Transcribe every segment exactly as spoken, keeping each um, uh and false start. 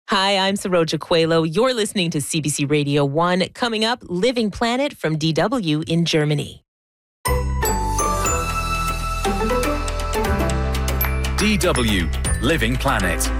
Hi, I'm Saroja Coelho. You're listening to C B C Radio one. Coming up, Living Planet from D W in Germany. D W Living Planet.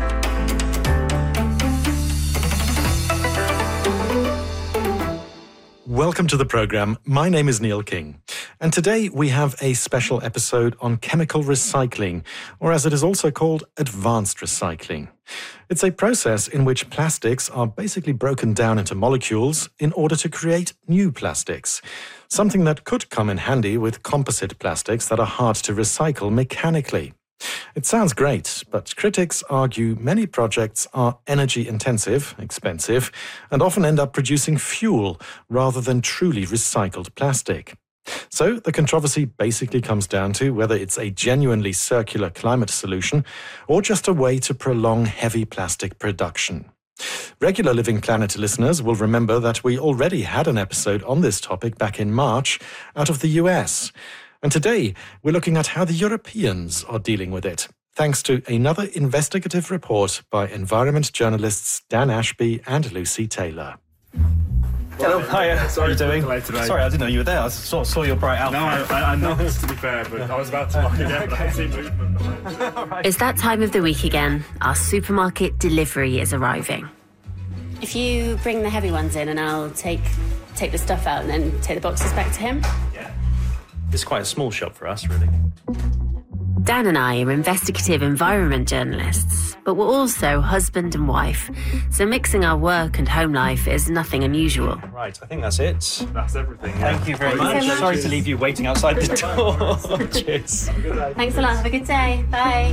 Welcome to the programme. My name is Neil King, and today we have a special episode on chemical recycling, or as it is also called, advanced recycling. It's a process in which plastics are basically broken down into molecules in order to create new plastics, something that could come in handy with composite plastics that are hard to recycle mechanically. It sounds great, but critics argue many projects are energy-intensive, expensive, and often end up producing fuel rather than truly recycled plastic. So the controversy basically comes down to whether it's a genuinely circular climate solution or just a way to prolong heavy plastic production. Regular Living Planet listeners will remember that we already had an episode on this topic back in March out of the U S. And today, we're looking at how the Europeans are dealing with it, thanks to another investigative report by environment journalists Dan Ashby and Lucy Taylor. Hello, hiya. Sorry, how are you doing? Today. Sorry, I didn't know you were there. I saw, saw your bright outfit. No, I, I, I noticed, to be fair, but I was about to lock again, but I see movement. It's that time of the week again. Our supermarket delivery is arriving. If you bring the heavy ones in and I'll take take the stuff out and then take the boxes back to him. Yeah. It's quite a small shop for us, really. Dan and I are investigative environment journalists, but we're also husband and wife, so mixing our work and home life is nothing unusual. Right, I think that's it. That's everything. Yeah. Thank you very Thank you much. so much. Sorry to leave you waiting outside the door. Cheers. Thanks a lot. Have a good day. Bye.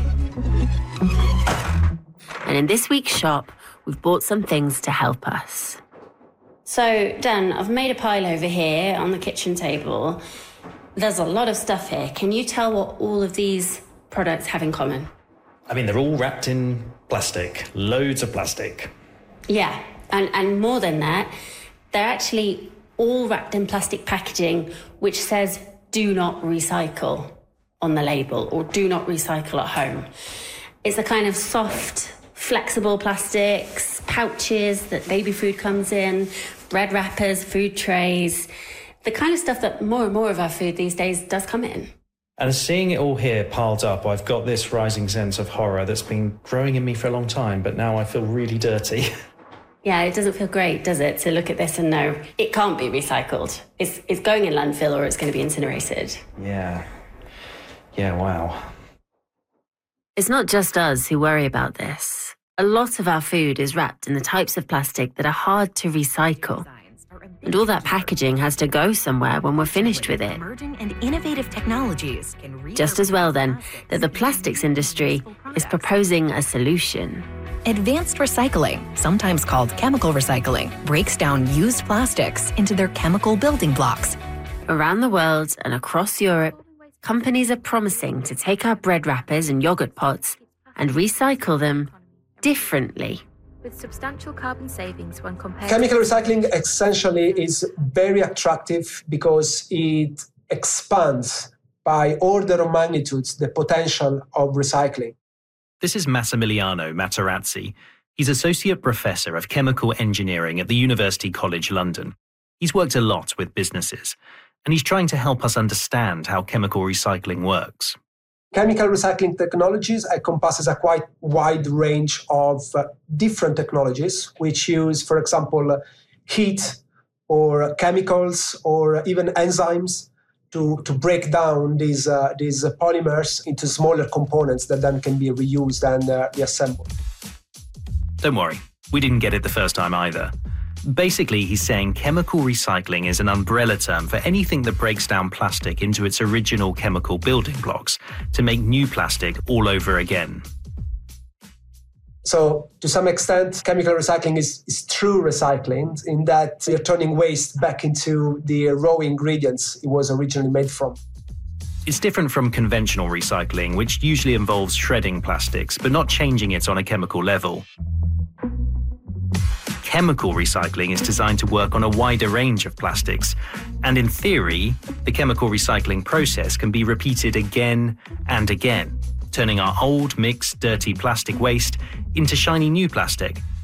And in this week's shop, we've bought some things to help us. So, Dan, I've made a pile over here on the kitchen table. There's a lot of stuff here. Can you tell what all of these products have in common? I mean, they're all wrapped in plastic. Loads of plastic. Yeah, and, and more than that, they're actually all wrapped in plastic packaging which says do not recycle on the label or do not recycle at home. It's a kind of soft, flexible plastics, pouches that baby food comes in, bread wrappers, food trays, the kind of stuff that more and more of our food these days does come in. And seeing it all here piled up, I've got this rising sense of horror that's been growing in me for a long time, but now I feel really dirty. Yeah, it doesn't feel great, does it, to look at this and know it can't be recycled. It's, it's going in landfill or it's going to be incinerated. Yeah. Yeah, wow. It's not just us who worry about this. A lot of our food is wrapped in the types of plastic that are hard to recycle. And all that packaging has to go somewhere when we're finished with it. Emerging and innovative technologies can Just as well, then, that the plastics industry is proposing a solution. Advanced recycling, sometimes called chemical recycling, breaks down used plastics into their chemical building blocks. Around the world and across Europe, companies are promising to take our bread wrappers and yogurt pots and recycle them differently. With substantial carbon savings when compared Chemical to... recycling essentially is very attractive because it expands by order of magnitudes the potential of recycling. This is Massimiliano Materazzi. He's Associate Professor of Chemical Engineering at the University College London. He's worked a lot with businesses, and he's trying to help us understand how chemical recycling works. Chemical recycling technologies encompasses a quite wide range of uh, different technologies, which use, for example, uh, heat or chemicals or even enzymes to, to break down these, uh, these uh, polymers into smaller components that then can be reused and uh, reassembled. Don't worry, we didn't get it the first time either. Basically, he's saying chemical recycling is an umbrella term for anything that breaks down plastic into its original chemical building blocks to make new plastic all over again. So, to some extent, chemical recycling is, is true recycling in that you're turning waste back into the raw ingredients it was originally made from. It's different from conventional recycling, which usually involves shredding plastics, but not changing it on a chemical level. Chemical recycling is designed to work on a wider range of plastics, and in theory, the chemical recycling process can be repeated again and again, turning our old, mixed, dirty plastic waste into shiny new plastic